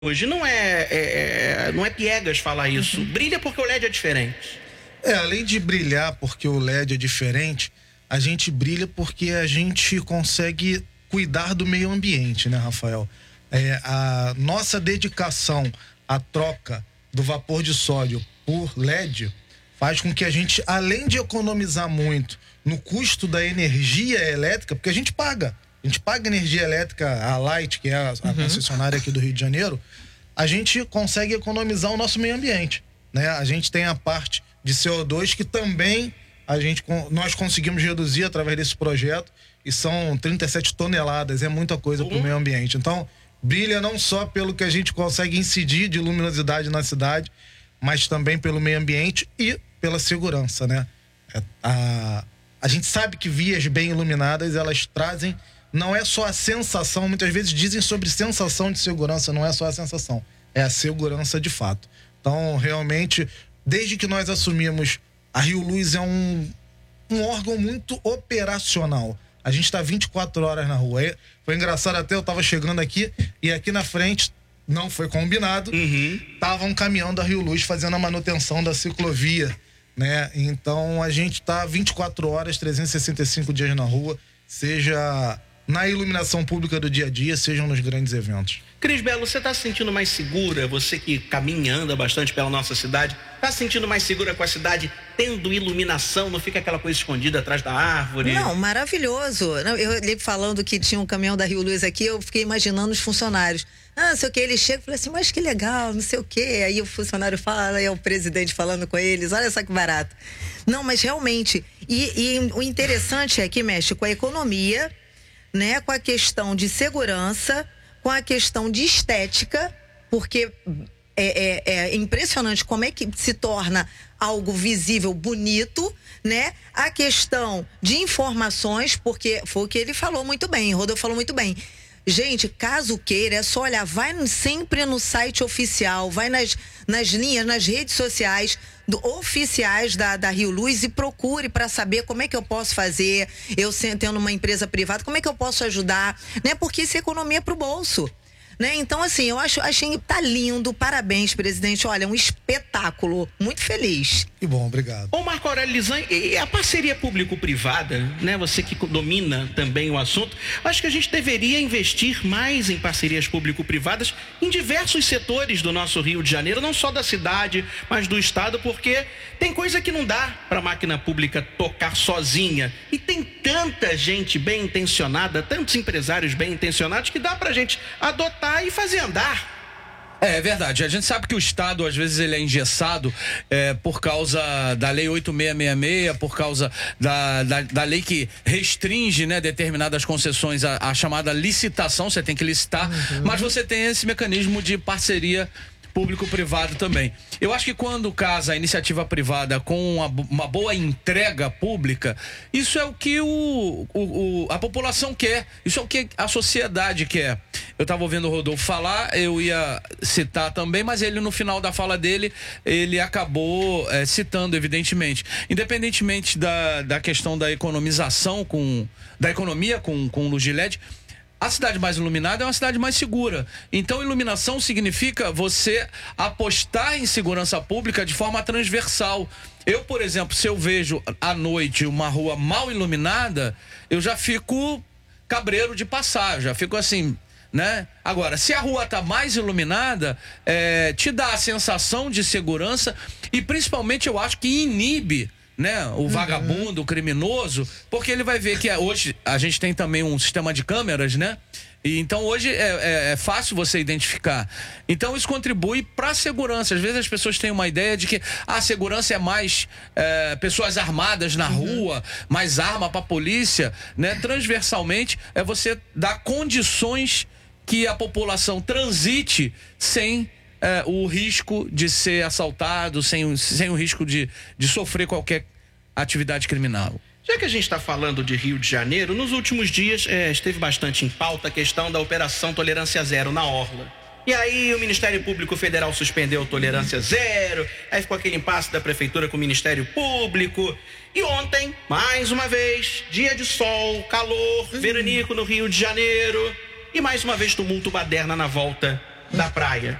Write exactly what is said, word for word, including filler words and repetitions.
hoje não é, é, não é piegas falar isso. Uhum. Brilha porque o L E D é diferente. É, além de brilhar porque o L E D é diferente, a gente brilha porque a gente consegue cuidar do meio ambiente, né, Rafael? É, a nossa dedicação à troca do vapor de sódio por L E D faz com que a gente, além de economizar muito no custo da energia elétrica, porque a gente paga, a gente paga energia elétrica, a Light, que é a, a uhum. concessionária aqui do Rio de Janeiro, a gente consegue economizar o nosso meio ambiente, né? A gente tem a parte de C O dois que também a gente, nós conseguimos reduzir através desse projeto, e são trinta e sete toneladas, é muita coisa uhum. para o meio ambiente. Então, brilha não só pelo que a gente consegue incidir de luminosidade na cidade, mas também pelo meio ambiente e pela segurança, né? A, a gente sabe que vias bem iluminadas, elas trazem, não é só a sensação, muitas vezes dizem sobre sensação de segurança, não é só a sensação, é a segurança de fato. Então, realmente, desde que nós assumimos, a Rio Luz é um, um órgão muito operacional. A gente está vinte e quatro horas na rua. Foi engraçado até, eu estava chegando aqui e aqui na frente, não foi combinado, uhum. tava um caminhão da Rio Luz fazendo a manutenção da ciclovia, né? Então a gente está vinte e quatro horas, trezentos e sessenta e cinco dias na rua, seja na iluminação pública do dia a dia, sejam nos grandes eventos. Cris Belo, você está se sentindo mais segura? Você que caminha, anda bastante pela nossa cidade, está se sentindo mais segura com a cidade tendo iluminação? Não fica aquela coisa escondida atrás da árvore? Não, maravilhoso. Eu li falando que tinha um caminhão da Rio Luz aqui, eu fiquei imaginando os funcionários. Ah, não sei o que, ele chega e fala assim, mas que legal, não sei o que. Aí o funcionário fala, é o presidente falando com eles, olha só que barato. Não, mas realmente, e, e o interessante é que mexe com a economia, né, com a questão de segurança, com a questão de estética, porque é, é, é impressionante como é que se torna algo visível, bonito, né? A questão de informações, porque foi o que ele falou muito bem, Rodolfo falou muito bem. Gente, caso queira, é só olhar, vai sempre no site oficial, vai nas, nas linhas, nas redes sociais do, oficiais da, da Rio Luz e procure para saber como é que eu posso fazer, eu tendo uma empresa privada, como é que eu posso ajudar, né? Porque isso é economia pro bolso. Né? Então, assim, eu acho, achei tá lindo, parabéns, presidente, olha, um espetáculo, muito feliz. Que bom, obrigado. Ô Marco Aurélio Lisan, e a parceria público-privada, né? Você que domina também o assunto, acho que a gente deveria investir mais em parcerias público-privadas em diversos setores do nosso Rio de Janeiro, não só da cidade, mas do estado, porque tem coisa que não dá para a máquina pública tocar sozinha, e tem tanta gente bem intencionada, tantos empresários bem intencionados, que dá pra gente adotar e fazer andar. É, é verdade, a gente sabe que o Estado às vezes ele é engessado é, por causa da lei oito mil seiscentos e sessenta e seis, por causa da, da, da lei que restringe, né, determinadas concessões, a, a chamada licitação, você tem que licitar, uhum. mas você tem esse mecanismo de parceria público-privado também. Eu acho que quando casa a iniciativa privada com uma, uma boa entrega pública, isso é o que o, o, o, a população quer, isso é o que a sociedade quer. Eu estava ouvindo o Rodolfo falar, eu ia citar também, mas ele no final da fala dele, ele acabou é, citando, evidentemente. Independentemente da, da questão da economização, com, da economia com, com luz de L E D, a cidade mais iluminada é uma cidade mais segura. Então, iluminação significa você apostar em segurança pública de forma transversal. Eu, por exemplo, se eu vejo à noite uma rua mal iluminada, eu já fico cabreiro de passar, já fico assim, né? Agora, se a rua tá mais iluminada, é, te dá a sensação de segurança e, principalmente, eu acho que inibe, né, o vagabundo, uhum. o criminoso, porque ele vai ver que hoje a gente tem também um sistema de câmeras, né? E então hoje é, é, é fácil você identificar. Então isso contribui para a segurança. Às vezes as pessoas têm uma ideia de que a segurança é mais é, pessoas armadas na uhum. rua, mais arma para a polícia, né? Transversalmente é você dar condições que a população transite sem É, o risco de ser assaltado, sem, sem o risco de, de sofrer qualquer atividade criminal. Já que a gente está falando de Rio de Janeiro, nos últimos dias é, esteve bastante em pauta a questão da Operação Tolerância Zero na Orla. E aí o Ministério Público Federal suspendeu Tolerância Zero, aí ficou aquele impasse da Prefeitura com o Ministério Público. E ontem, mais uma vez, dia de sol, calor, veranico no Rio de Janeiro. E mais uma vez tumulto, baderna na volta da praia.